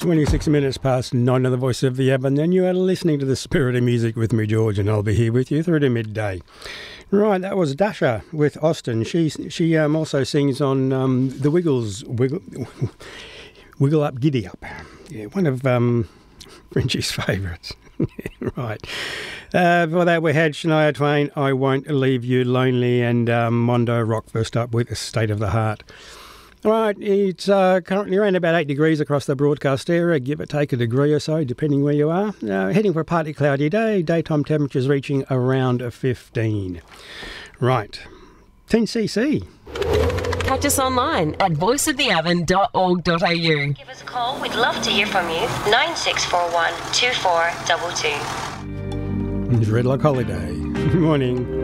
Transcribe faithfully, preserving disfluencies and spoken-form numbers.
twenty-six minutes past nine on the Voice of the Avon, and you are listening to The Spirit of Music with me, George, and I'll be here with you through to midday. Right, that was Dasha with Austin. She she um, also sings on um, The Wiggles, Wiggle, Wiggle Up, Giddy Up. Yeah, one of um, Frenchie's favourites. Right. Uh, for that, we had Shania Twain, I Won't Leave You Lonely, and um, Mondo Rock first up with State of the Heart. All right, it's uh, currently around about eight degrees across the broadcast area, give or take a degree or so, depending where you are. Uh, heading for a partly cloudy day, daytime temperatures reaching around fifteen. Right, ten C C. Catch us online at voice of the avon dot org dot a u. Give us a call, we'd love to hear from you. nine six four one, two four two two. It's Red Lock Holiday. Good morning.